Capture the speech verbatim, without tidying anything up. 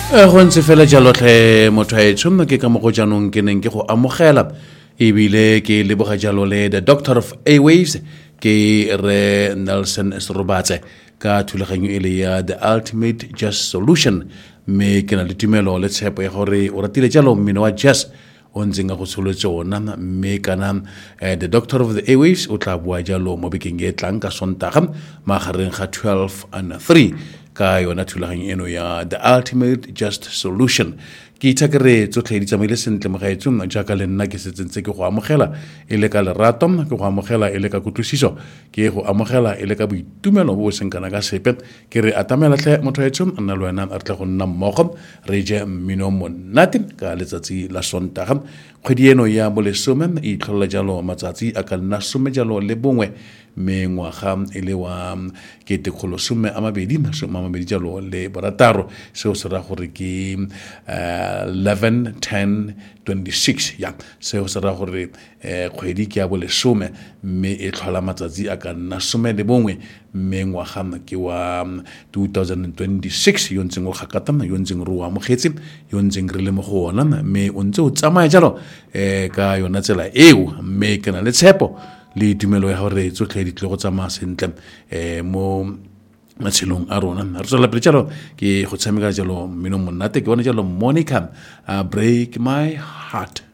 go ntse fela jalo tlhe motho a etsho ke ka mo go janong ke neng ke go amogela ebile ke leboga jalo le the doctor of airwaves ke re Nelson Srobatse ka thulaganyo ele ya the ultimate just solution me ke na le tumelo le tshepo ya gore o ratile jalo mmino wa jazz o ntsenga go tsholetse ona me kana the doctor of the airwaves o tla bua jalo mo bekeng e tlang ka sontaga magareng ga twelve and three ka yona thulaganyo eno ya the ultimate just solution ke itshakere tsotlhe di tsamaile sentle mo gaetsong jaaka le nna ke setsentse ke go amogela e le ka lerato ke go amogela e le ka kutlwisiso ke go amogela e le ka boitumelo bo seng kana ka sepe ke re atamela tle motho etso nna le wena a re tle go nna mmogo re je mmino monate ka letsatsi la sontaga kgwedi eno ya bolesome e itlholela jalo matsatsi a ka nna some jalo le bongwe me ngwaga e le wa ketekgolo some a mabedi masome a mabedi jalo le borataro seo se ra gore ke eleven ten twenty-six ya seo se ra gore kgwedi ke ya bolesome mme e tlhola matsatsi a ka nna some le bongwe mme ngwaga ke wa twenty twenty-six yo ntseng o gakatana yo ntseng re o amogetse yo ntseng re le mo go ona mme o ntse o tsamaya jalo ka yona tsela eo mme ke na le tshepo le tumelo ya gore tsotlhe di tle go tsamaya sentle mo matshelong a rona re tswela pele jalo ke go tshameka jalo mmino monate ke bona jalo Monica Break My Heart.